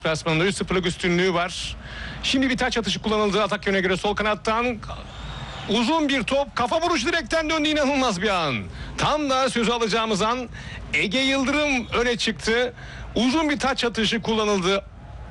Klasmanında 3-0'lık üstünlüğü var. Şimdi bir taç atışı kullanıldı atak yönüne göre sol kanattan. Uzun bir top, kafa vuruşu direkten döndü, inanılmaz bir an. Tam da sözü alacağımız an Ege Yıldırım öne çıktı. Uzun bir taç atışı kullanıldı.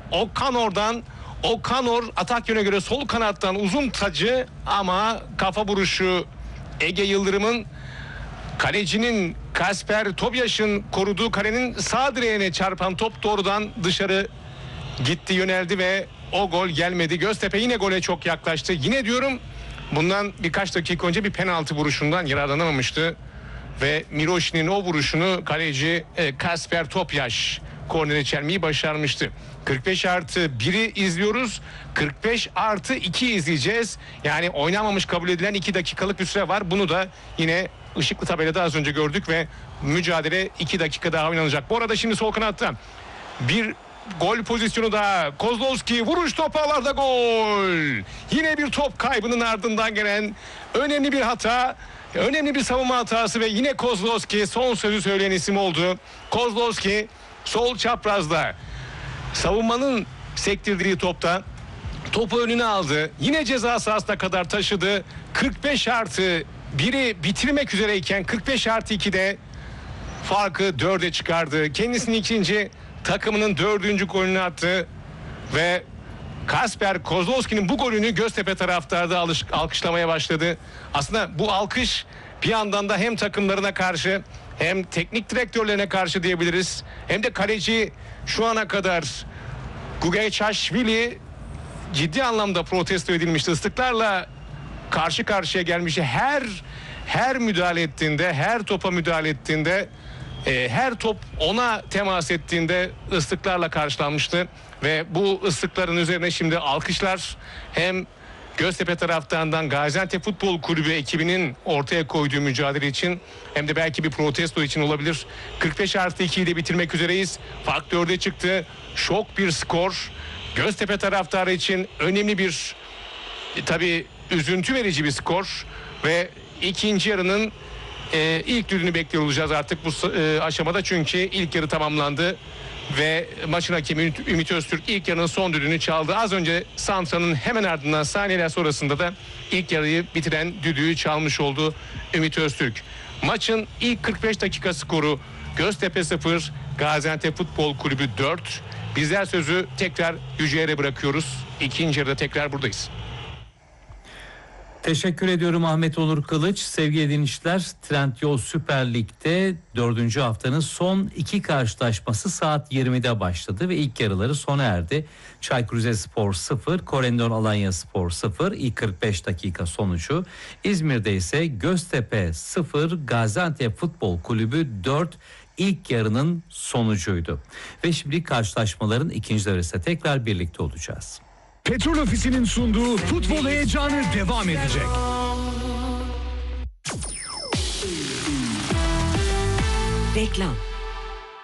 Okanor atak yönüne göre sol kanattan uzun tacı ama kafa vuruşu Ege Yıldırım'ın kalecinin Kasper Topyaş'ın koruduğu kalenin sağ direğine çarpan top doğrudan dışarı gitti, yöneldi ve o gol gelmedi. Göztepe yine gole çok yaklaştı. Yine diyorum, bundan birkaç dakika önce bir penaltı vuruşundan yararlanamamıştı. Ve Miroş'un o vuruşunu kaleci Kasper Topyaş kornere çelmeyi başarmıştı. 45+1'i izliyoruz. 45+2 izleyeceğiz. Yani oynanmamış kabul edilen 2 dakikalık bir süre var. Bunu da yine ışıklı tabelada az önce gördük ve mücadele 2 dakika daha oynanacak. Bu arada şimdi sol kanatta bir gol pozisyonu daha. Kozlowski vuruş, top ağlarda, gol. Yine bir top kaybının ardından gelen önemli bir hata. Önemli bir savunma hatası ve yine Kozlowski son sözü söyleyen isim oldu. Kozlowski sol çaprazda savunmanın sektirdiği topta topu önüne aldı. Yine ceza sahasına kadar taşıdı. 45+1'i bitirmek üzereyken 45+2'de farkı 4'e çıkardı. Kendisinin ikinci, takımının 4. golünü attı ve Kasper Kozlowski'nin bu golünü Göztepe taraftarı da alkışlamaya başladı. Aslında bu alkış bir yandan da hem takımlarına karşı hem teknik direktörlerine karşı diyebiliriz. Hem de kaleci şu ana kadar Gugeçaşvili ciddi anlamda protesto edilmişti. Islıklarla karşı karşıya gelmişti. Her müdahale ettiğinde, her topa müdahale ettiğinde, her top ona temas ettiğinde ıslıklarla karşılanmıştı. Ve bu ıslıkların üzerine şimdi alkışlar hem Göztepe taraftarından Gaziantep Futbol Kulübü ekibinin ortaya koyduğu mücadele için hem de belki bir protesto için olabilir. 45+2 ile bitirmek üzereyiz. Fark 4'e çıktı. Şok bir skor. Göztepe taraftarı için önemli bir, tabii üzüntü verici bir skor ve ikinci yarının ilk düdüğünü bekliyor olacağız artık bu aşamada, çünkü ilk yarı tamamlandı ve maçın hakemi Ümit Öztürk ilk yarının son düdüğünü çaldı. Az önce Samsun'un hemen ardından saniyeler sonrasında da ilk yarıyı bitiren düdüğü çalmış oldu Ümit Öztürk. Maçın ilk 45 dakika skoru Göztepe 0, Gaziantep Futbol Kulübü 4. Bizler sözü tekrar Yüce'ye bırakıyoruz. İkinci yarıda tekrar buradayız. Teşekkür ediyorum Ahmet Onur Kılıç. Sevgili dinleyiciler, Trendyol Süper Lig'de 4. haftanın son 2 karşılaşması saat 20'de başladı ve ilk yarıları sona erdi. Çaykur Rizespor 0, Korendon Alanyaspor 0 ilk 45 dakika sonucu. İzmir'de ise Göztepe 0, Gaziantep Futbol Kulübü 4 ilk yarının sonucuydu. Ve şimdi karşılaşmaların ikincileri ise tekrar birlikte olacağız. Petrol Ofisi'nin sunduğu futbol heyecanı devam edecek. Reklam.